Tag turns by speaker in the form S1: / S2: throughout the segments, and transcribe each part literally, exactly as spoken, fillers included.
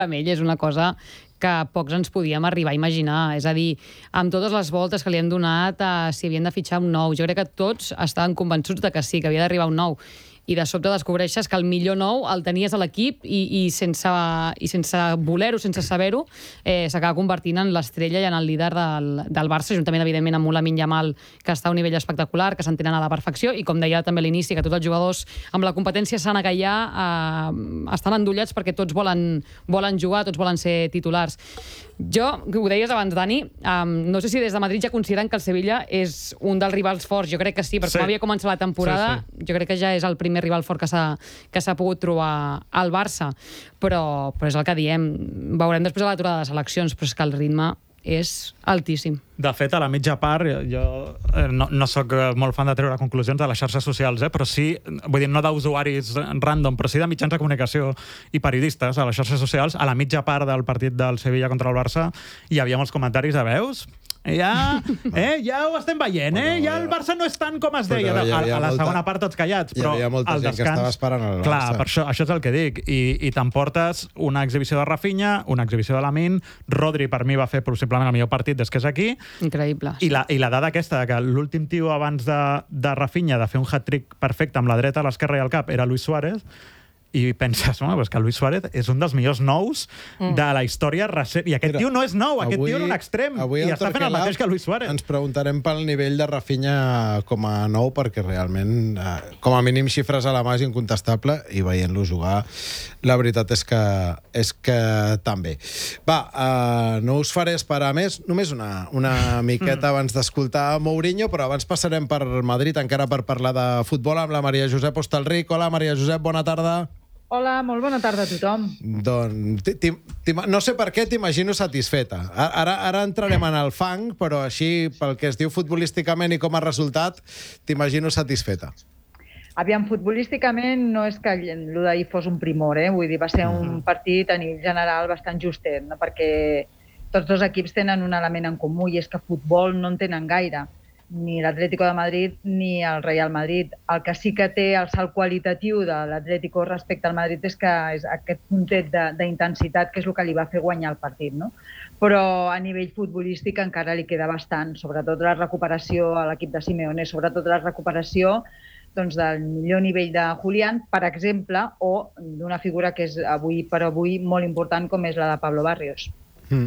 S1: amb ell és una cosa que pocs ens podíem arribar a imaginar. És a dir, amb totes les voltes que li hem donat a si havien de fitxar un nou, jo crec que tots estaven convençuts de que sí, que havia d'arribar un nou. I de sobte descobreixes que el millor nou el tenies a l'equip i, i, sense, i sense voler-ho, sense saber-ho, eh, s'acaba convertint en l'estrella i en el líder del, del Barça, juntament, evidentment, amb un Lamine Yamal, que està a un nivell espectacular, que s'entenen a la perfecció, i com deia també a l'inici, que tots els jugadors amb la competència sana que hi ha eh, estan endollats perquè tots volen, volen jugar, tots volen ser titulars. Jo, ho deies abans, Dani, um, no sé si des de Madrid ja consideren que el Sevilla és un dels rivals forts. Jo crec que sí, perquè sí. Com havia començat la temporada, sí, sí. jo crec que ja és el primer rival fort que s'ha que s'ha pogut trobar al Barça. Però, però és el que diem. Veurem després a l'aturada de les eleccions, però és que el ritme és altíssim.
S2: De fet, a la mitja part, jo no, no sóc molt fan de treure conclusions de les xarxes socials, eh? Però sí, vull dir, no d'usuaris random, però sí de mitjans de comunicació i periodistes a les xarxes socials. A la mitja part del partit del Sevilla contra el Barça hi havia molts comentaris de veus. Ja, eh, ja ho estem veient, eh? Ja el Barça no és tant com es deia. A, a la segona part tots callats, però
S3: hi havia molta gent que estava esperant el Barça.
S2: Clar, per això, això és el que dic. I, i t'emportes una exhibició de Rafinha, una exhibició de Lamine. Rodri, per mi, va fer possiblement el millor partit des que és aquí.
S1: Increïble.
S2: I la, i la dada aquesta, que l'últim tio abans de, de Rafinha de fer un hat-trick perfecte amb la dreta, l'esquerra i el cap era Luis Suárez. I penses, home, pues que Luis Suárez és un dels millors nous mm. de la història recent. I aquest Mira, tio no és nou, aquest avui, tio era un extrem. I està fent el mateix que Luis Suárez.
S3: Ens preguntarem pel nivell de Rafinha com a nou, perquè realment, eh, com a mínim, xifres a la mà és incontestable, i veient-lo jugar, la veritat és que, és que també. Va, eh, no us faré esperar més, només una, una miqueta mm. abans d'escoltar Mourinho, però abans passarem per Madrid, encara per parlar de futbol, amb la Maria Josep Hostalric. Hola, Maria Josep, bona tarda.
S4: Hola, molt bona tarda a tothom.
S3: Doncs, no sé per què t'imagino satisfeta. Ara, ara entrarem en el fang, però així, pel que es diu futbolísticament i com a resultat, t'imagino satisfeta.
S4: Aviam, futbolísticament no és que el d'ahir fos un primor, eh? Vull dir, va ser un partit a nivell general bastant justet, no? Perquè tots dos equips tenen un element en comú, i és que futbol no en tenen gaire. Ni l'Atlético de Madrid ni el Real Madrid. El que sí que té el salt qualitatiu de l'Atlético respecte al Madrid és que és aquest puntet d'intensitat que és el que li va fer guanyar el partit, no? Però a nivell futbolístic encara li queda bastant, sobretot la recuperació a l'equip de Simeone, sobretot la recuperació doncs, del millor nivell de Julián, per exemple, o d'una figura que és avui per avui molt important com és la de Pablo Barrios.
S3: Mm.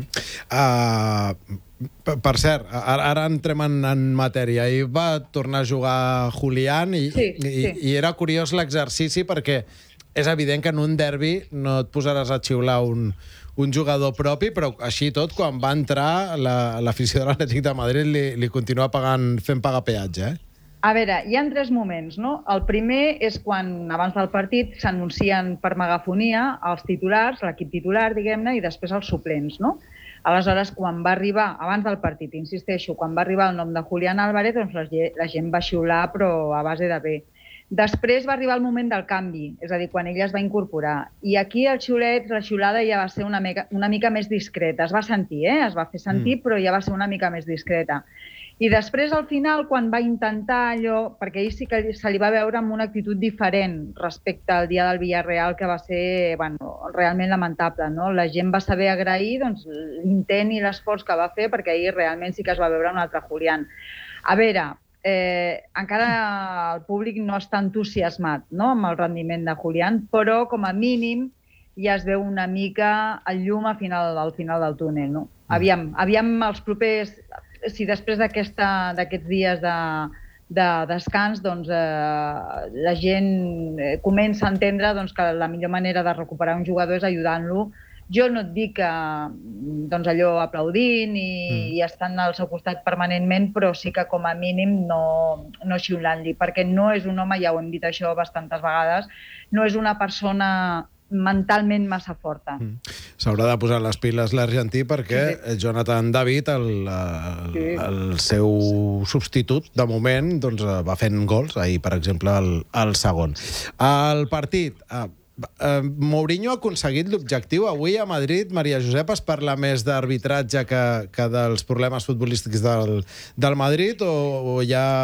S3: Uh... Per cert, ara, ara entrem en, en matèria. Ahir va tornar a jugar Julián i,
S4: sí,
S3: i,
S4: sí.
S3: i era curiós l'exercici perquè és evident que en un derbi no et posaràs a xiular un, un jugador propi, però així tot, quan va entrar, l'afició la, de l'Atlètic de Madrid li, li continua pagant, fent pagar peatge, eh?
S4: A veure, hi ha tres moments, no? El primer és quan, abans del partit, s'anuncien per megafonia els titulars, l'equip titular, diguem-ne, i després els suplents, no? Aleshores, quan va arribar, abans del partit, insisteixo, quan va arribar el nom de Julián Álvarez, doncs la, la gent va xiular, però a base de bé. Després va arribar el moment del canvi, és a dir, quan ella es va incorporar. I aquí el xiulet, la xiulada ja va ser una mica, una mica més discreta. Es va sentir, eh? Es va fer sentir, mm. però ja va ser una mica més discreta. I després, al final, quan va intentar allò, perquè ell sí que se li va veure amb una actitud diferent respecte al dia del Villarreal, que va ser bueno, realment lamentable, no? La gent va saber agrair doncs, l'intent i l'esforç que va fer, perquè ahir realment sí que es va veure un altre Julián. A veure, eh, encara el públic no està entusiasmat, no?, amb el rendiment de Julián, però com a mínim ja es veu una mica el llum al final, al final del túnel, no? Aviam, aviam els propers... Si després d'aquests dies de, de descans doncs, eh, la gent comença a entendre doncs, que la millor manera de recuperar un jugador és ajudant-lo. Jo no et dic que doncs, allò aplaudint i, mm. i estant al seu costat permanentment, però sí que com a mínim no, no xiulant-li, perquè no és un home, ja ho hem dit això bastantes vegades, no és una persona mentalment massa forta. Mm.
S3: S'haurà de posar les piles l'argentí perquè sí. Jonathan David, el, el, sí. el seu substitut, de moment, doncs, va fent gols, ahir, per exemple, el, el segon. El partit... Eh, eh, Mourinho ha aconseguit l'objectiu. Avui a Madrid, Maria Josep, es parla més d'arbitratge que, que dels problemes futbolístics del, del Madrid o, o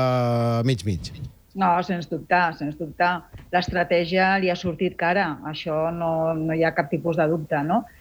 S3: ja mig-mig?
S4: No, sens dubtar, sens dubtar. L'estratègia li ha sortit cara, això no, no hi ha cap tipus de dubte, no?